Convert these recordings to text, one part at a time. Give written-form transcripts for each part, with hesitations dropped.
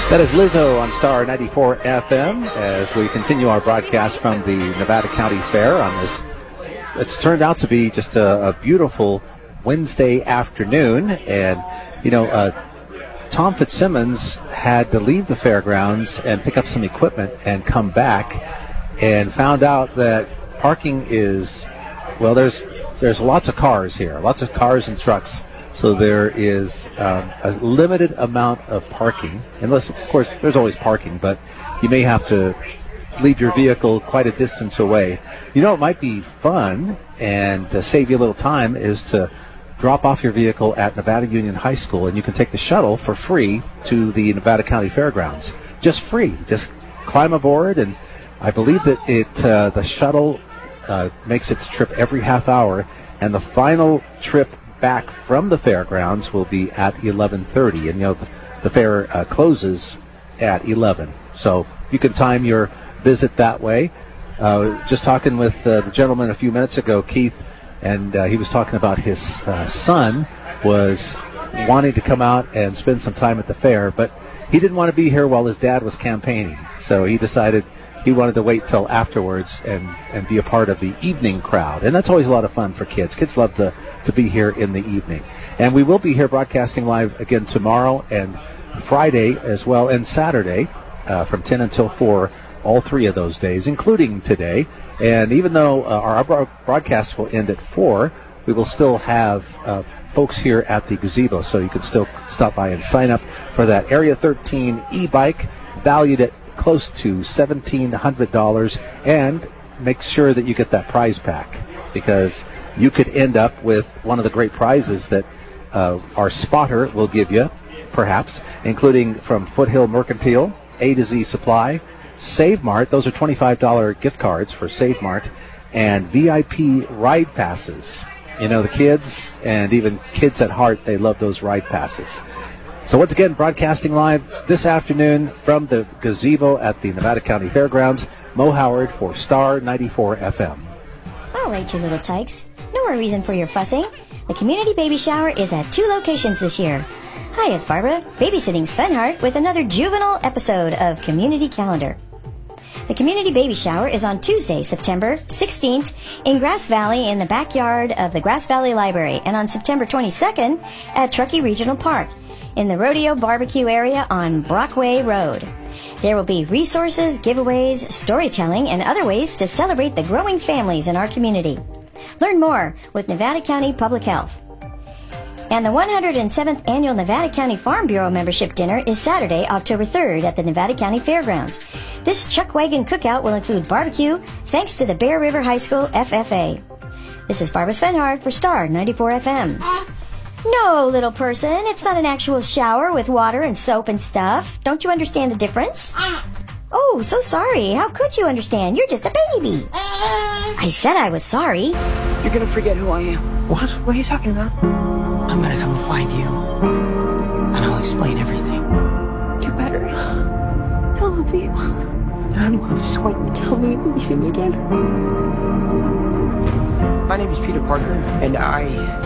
That is Lizzo on Star 94 FM as we continue our broadcast from the Nevada County Fair on this. It's turned out to be just a beautiful Wednesday afternoon. And, Tom Fitzsimmons had to leave the fairgrounds and pick up some equipment and come back and found out that parking is, there's lots of cars here, lots of cars and trucks. So there is a limited amount of parking, unless, of course, there's always parking, but you may have to leave your vehicle quite a distance away. It might be fun and to save you a little time is to drop off your vehicle at Nevada Union High School, and you can take the shuttle for free to the Nevada County Fairgrounds. Just free. Just climb aboard, and I believe that the shuttle makes its trip every half hour, and the final trip back from the fairgrounds will be at 11:30, and the fair closes at 11. So you can time your visit that way. Just talking with the gentleman a few minutes ago, Keith, and he was talking about his son was wanting to come out and spend some time at the fair, but he didn't want to be here while his dad was campaigning, so he decided he wanted to wait till afterwards and be a part of the evening crowd. And that's always a lot of fun for kids. Kids love to be here in the evening. And we will be here broadcasting live again tomorrow and Friday as well, and Saturday from 10 until 4, all 3 of those days, including today. And even though our broadcast will end at 4, we will still have folks here at the gazebo, so you can still stop by and sign up for that Area 13 e-bike valued at close to $1,700, and make sure that you get that prize pack, because you could end up with one of the great prizes that our spotter will give you, perhaps, including from Foothill Mercantile, A to Z Supply, Save Mart. Those are $25 gift cards for Save Mart, and VIP ride passes. The kids, and even kids at heart, they love those ride passes. So once again, broadcasting live this afternoon from the gazebo at the Nevada County Fairgrounds, Mo Howard for Star 94 FM. All right, you little tykes. No more reason for your fussing. The community baby shower is at 2 locations this year. Hi, it's Barbara, babysitting Sven Hart with another juvenile episode of Community Calendar. The community baby shower is on Tuesday, September 16th in Grass Valley in the backyard of the Grass Valley Library, and on September 22nd at Truckee Regional Park in the Rodeo Barbecue area on Brockway Road. There will be resources, giveaways, storytelling, and other ways to celebrate the growing families in our community. Learn more with Nevada County Public Health. And the 107th Annual Nevada County Farm Bureau Membership Dinner is Saturday, October 3rd at the Nevada County Fairgrounds. This Chuck Wagon cookout will include barbecue thanks to the Bear River High School FFA. This is Barbara Svenhard for Star 94 FM. No, little person, it's not an actual shower with water and soap and stuff. Don't you understand the difference? Oh, so sorry. How could you understand? You're just a baby. I said I was sorry. You're gonna forget who I am. What? What are you talking about? I'm gonna come and find you, and I'll explain everything. You better. I love you. I love you. Just wait and tell me when you see me again. My name is Peter Parker, and I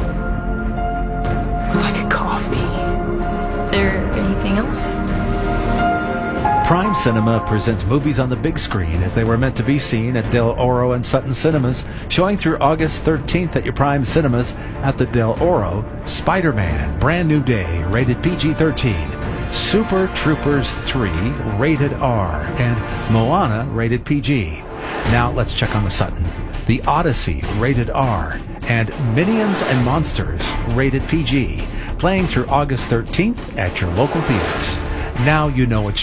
like a coffee. Is there anything else? Prime Cinema presents movies on the big screen as they were meant to be seen at Del Oro and Sutton Cinemas, showing through August 13th at your Prime Cinemas. At the Del Oro, Spider-Man, Brand New Day, rated PG-13, Super Troopers 3, rated R, and Moana, rated PG. Now let's check on the Sutton. The Odyssey, rated R, and Minions and Monsters, rated PG, playing through August 13th at your local theaters. Now you know it's